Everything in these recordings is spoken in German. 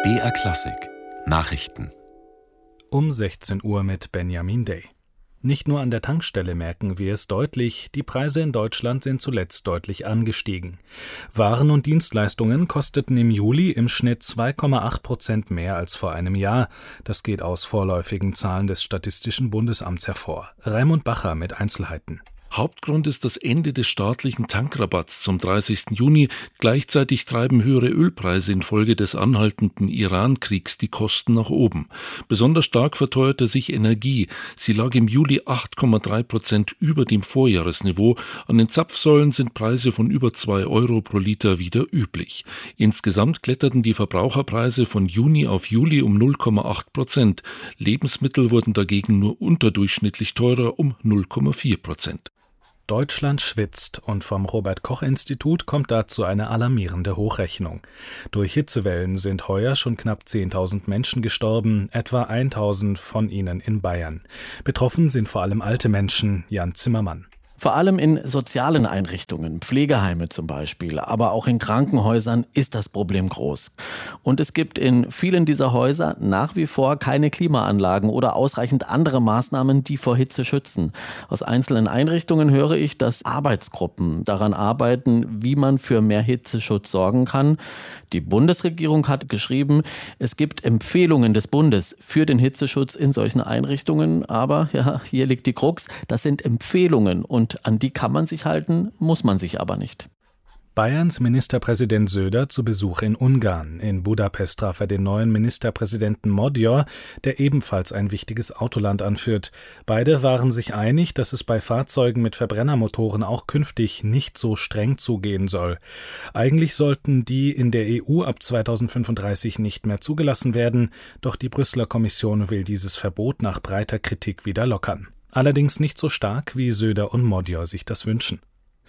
BR Klassik Nachrichten Um 16 Uhr mit Benjamin Day. Nicht nur an der Tankstelle merken wir es deutlich, die Preise in Deutschland sind zuletzt deutlich angestiegen. Waren und Dienstleistungen kosteten im Juli im Schnitt 2,8% mehr als vor einem Jahr. Das geht aus vorläufigen Zahlen des Statistischen Bundesamts hervor. Raimund Bacher mit Einzelheiten. Hauptgrund ist das Ende des staatlichen Tankrabatts zum 30. Juni. Gleichzeitig treiben höhere Ölpreise infolge des anhaltenden Iran-Kriegs die Kosten nach oben. Besonders stark verteuerte sich Energie. Sie lag im Juli 8,3% über dem Vorjahresniveau. An den Zapfsäulen sind Preise von über 2 Euro pro Liter wieder üblich. Insgesamt kletterten die Verbraucherpreise von Juni auf Juli um 0,8%. Lebensmittel wurden dagegen nur unterdurchschnittlich teurer um 0,4%. Deutschland schwitzt und vom Robert-Koch-Institut kommt dazu eine alarmierende Hochrechnung. Durch Hitzewellen sind heuer schon knapp 10.000 Menschen gestorben, etwa 1.000 von ihnen in Bayern. Betroffen sind vor allem alte Menschen. Jan Zimmermann. Vor allem in sozialen Einrichtungen, Pflegeheime zum Beispiel, aber auch in Krankenhäusern ist das Problem groß. Und es gibt in vielen dieser Häuser nach wie vor keine Klimaanlagen oder ausreichend andere Maßnahmen, die vor Hitze schützen. Aus einzelnen Einrichtungen höre ich, dass Arbeitsgruppen daran arbeiten, wie man für mehr Hitzeschutz sorgen kann. Die Bundesregierung hat geschrieben, es gibt Empfehlungen des Bundes für den Hitzeschutz in solchen Einrichtungen. Aber ja, hier liegt die Krux, das sind Empfehlungen und an die kann man sich halten, muss man sich aber nicht. Bayerns Ministerpräsident Söder zu Besuch in Ungarn. In Budapest traf er den neuen Ministerpräsidenten Magyar, der ebenfalls ein wichtiges Autoland anführt. Beide waren sich einig, dass es bei Fahrzeugen mit Verbrennermotoren auch künftig nicht so streng zugehen soll. Eigentlich sollten die in der EU ab 2035 nicht mehr zugelassen werden, doch die Brüsseler Kommission will dieses Verbot nach breiter Kritik wieder lockern. Allerdings nicht so stark, wie Söder und Magyar sich das wünschen.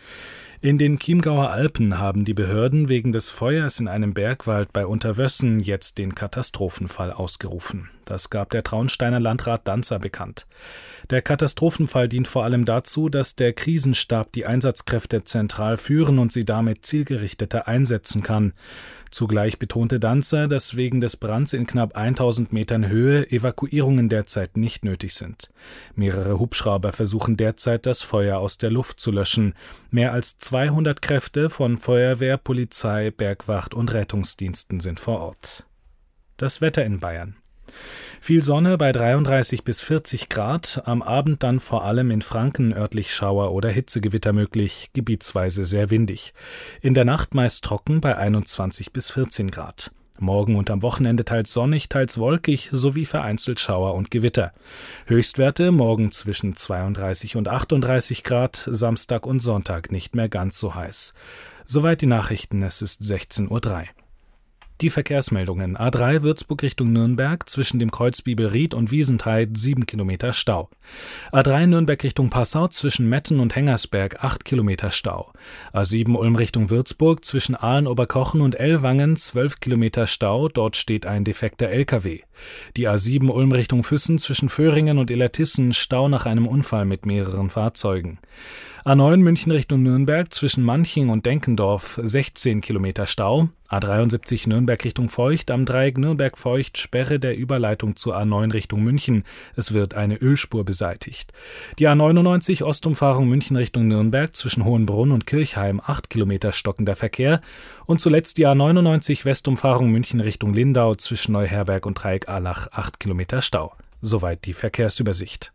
In den Chiemgauer Alpen haben die Behörden wegen des Feuers in einem Bergwald bei Unterwössen jetzt den Katastrophenfall ausgerufen. Das gab der Traunsteiner Landrat Danzer bekannt. Der Katastrophenfall dient vor allem dazu, dass der Krisenstab die Einsatzkräfte zentral führen und sie damit zielgerichteter einsetzen kann. Zugleich betonte Danzer, dass wegen des Brands in knapp 1000 Metern Höhe Evakuierungen derzeit nicht nötig sind. Mehrere Hubschrauber versuchen derzeit, das Feuer aus der Luft zu löschen. Mehr als 200 Kräfte von Feuerwehr, Polizei, Bergwacht und Rettungsdiensten sind vor Ort. Das Wetter in Bayern. Viel Sonne bei 33 bis 40 Grad, am Abend dann vor allem in Franken örtlich Schauer oder Hitzegewitter möglich, gebietsweise sehr windig. In der Nacht meist trocken bei 21 bis 14 Grad. Morgen und am Wochenende teils sonnig, teils wolkig sowie vereinzelt Schauer und Gewitter. Höchstwerte morgen zwischen 32 und 38 Grad, Samstag und Sonntag nicht mehr ganz so heiß. Soweit die Nachrichten, es ist 16:03 Uhr. Die Verkehrsmeldungen: A3 Würzburg Richtung Nürnberg, zwischen dem Kreuz Bibelried und Wiesentheid 7 Kilometer Stau. A3 Nürnberg Richtung Passau, zwischen Metten und Hengersberg 8 Kilometer Stau. A7 Ulm Richtung Würzburg, zwischen Aalen-Oberkochen und Ellwangen 12 Kilometer Stau, dort steht ein defekter LKW. Die A7 Ulm Richtung Füssen, zwischen Föhringen und Illertissen Stau nach einem Unfall mit mehreren Fahrzeugen. A9 München Richtung Nürnberg, zwischen Manching und Denkendorf 16 Kilometer Stau. A73 Nürnberg Richtung Feucht, am Dreieck Nürnberg-Feucht Sperre der Überleitung zur A9 Richtung München. Es wird eine Ölspur beseitigt. Die A99 Ostumfahrung München Richtung Nürnberg, zwischen Hohenbrunn und Kirchheim 8 Kilometer stockender Verkehr. Und zuletzt die A99 Westumfahrung München Richtung Lindau, zwischen Neuherberg und Dreieck Allach 8 Kilometer Stau. Soweit die Verkehrsübersicht.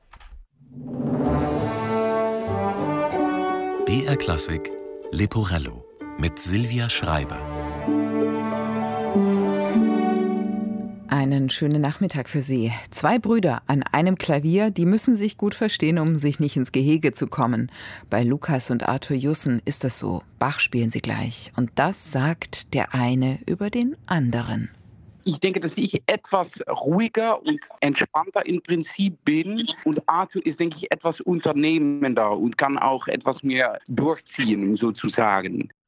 BR Klassik Leporello mit Silvia Schreiber. Einen schönen Nachmittag für Sie. 2 Brüder an einem Klavier, die müssen sich gut verstehen, um sich nicht ins Gehege zu kommen. Bei Lukas und Arthur Jussen ist das so. Bach spielen sie gleich. Und das sagt der eine über den anderen. Ich denke, dass ich etwas ruhiger und entspannter im Prinzip bin. Und Arthur ist, denke ich, etwas unternehmender und kann auch etwas mehr durchziehen, sozusagen.